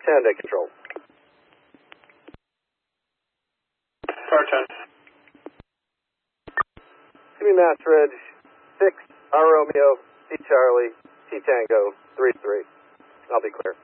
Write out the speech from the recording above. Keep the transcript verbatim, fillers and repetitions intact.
ten, take control. Car ten. Give me Mass Ridge, six, R Romeo, C Charlie, T Tango, three three. I'll be clear.